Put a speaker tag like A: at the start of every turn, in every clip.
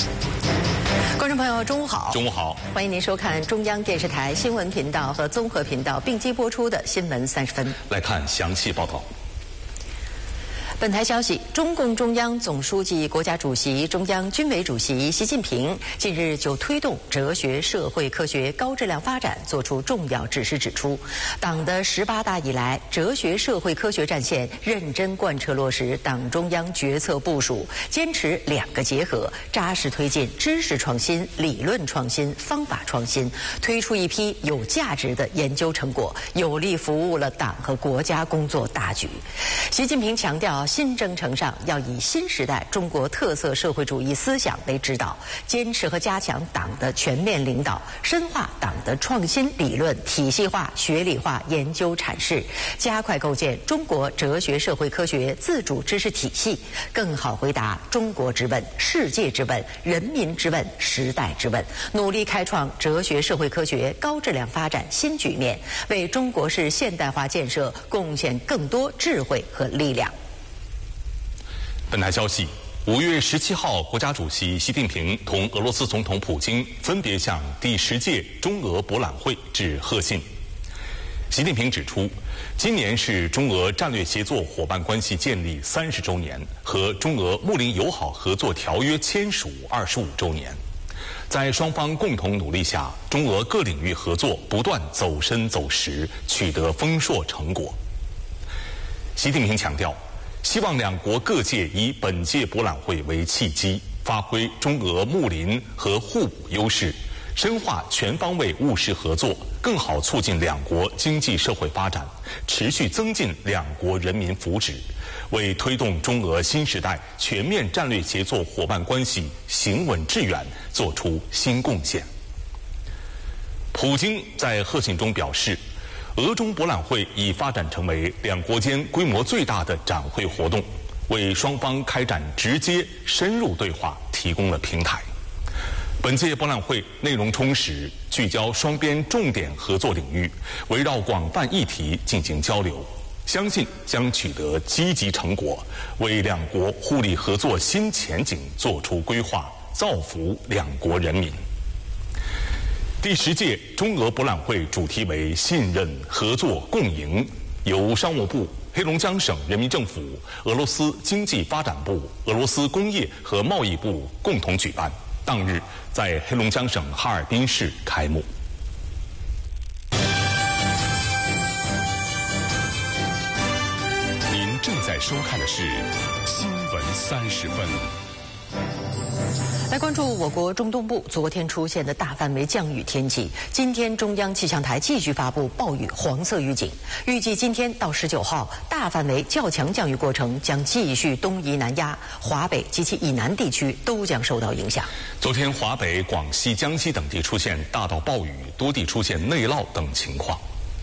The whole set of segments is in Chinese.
A: 观众朋友，中午好！
B: 中午好，
A: 欢迎您收看中央电视台新闻频道和综合频道并机播出的《新闻30分》。
B: 来看详细报道。
A: 本台消息，中共中央总书记、国家主席、中央军委主席习近平近日就推动哲学社会科学高质量发展作出重要指示，指出，党的18大以来，哲学社会科学战线认真贯彻落实党中央决策部署，坚持两个结合，扎实推进知识创新、理论创新、方法创新，推出一批有价值的研究成果，有力服务了党和国家工作大局。习近平强调，新征程上要以新时代中国特色社会主义思想为指导，坚持和加强党的全面领导，深化党的创新理论体系化、学理化研究阐释，加快构建中国哲学社会科学自主知识体系，更好回答中国之问、世界之问、人民之问、时代之问，努力开创哲学社会科学高质量发展新局面，为中国式现代化建设贡献更多智慧和力量。
B: 本台消息，5月17号，国家主席习近平同俄罗斯总统普京分别向第10届中俄博览会致贺信。习近平指出，今年是中俄战略协作伙伴关系建立30周年和中俄睦邻友好合作条约签署25周年。在双方共同努力下，中俄各领域合作不断走深走实，取得丰硕成果。习近平强调，希望两国各界以本届博览会为契机，发挥中俄睦邻和互补优势，深化全方位务实合作，更好促进两国经济社会发展，持续增进两国人民福祉，为推动中俄新时代全面战略协作伙伴关系行稳致远作出新贡献。普京在贺信中表示，俄中博览会已发展成为两国间规模最大的展会活动，为双方开展直接深入对话提供了平台。本届博览会内容充实，聚焦双边重点合作领域，围绕广泛议题进行交流，相信将取得积极成果，为两国互利合作新前景做出规划，造福两国人民。第10届中俄博览会主题为信任、合作、共赢，由商务部、黑龙江省人民政府、俄罗斯经济发展部、俄罗斯工业和贸易部共同举办，当日在黑龙江省哈尔滨市开幕。
C: 您正在收看的是新闻30分。
A: 来关注我国中东部昨天出现的大范围降雨天气。今天中央气象台继续发布暴雨黄色预警，预计今天到19号，大范围较强降雨过程将继续东移南压，华北及其以南地区都将受到影响。
B: 昨天华北、广西、江西等地出现大到暴雨，多地出现内涝等情况。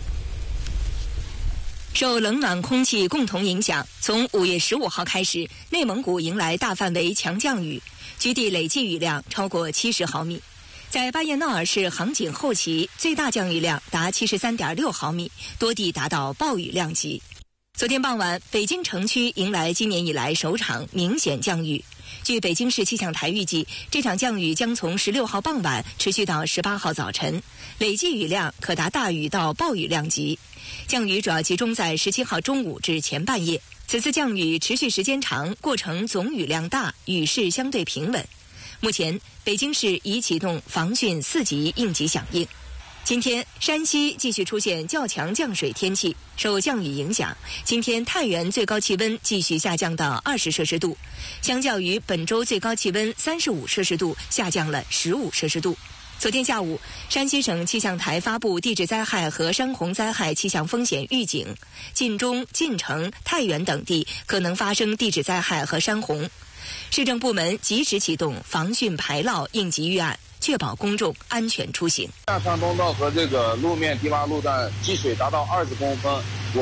D: 受冷暖空气共同影响，从5月15号开始，内蒙古迎来大范围强降雨，局地累计雨量超过70毫米。在巴彦淖尔市杭锦后旗，最大降雨量达73.6毫米，多地达到暴雨量级。昨天傍晚，北京城区迎来今年以来首场明显降雨。据北京市气象台预计，这场降雨将从16号傍晚持续到18号早晨，累计雨量可达大雨到暴雨量级。降雨主要集中在17号中午至前半夜。此次降雨持续时间长，过程总雨量大，雨势相对平稳。目前，北京市已启动防汛4级应急响应。今天，山西继续出现较强降水天气，受降雨影响，今天太原最高气温继续下降到20摄氏度，相较于本周最高气温35摄氏度，下降了15摄氏度。昨天下午，山西省气象台发布地质灾害和山洪灾害气象风险预警，晋中、晋城、太原等地可能发生地质灾害和山洪。市政部门及时启动防汛排涝应急预案，确保公众安全出行。
E: 下山通道和这个路面低洼路段积水达到20公分。